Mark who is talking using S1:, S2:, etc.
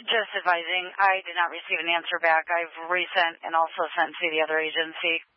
S1: Just advising, I did not receive an answer back. I've resent and also sent to the other agency.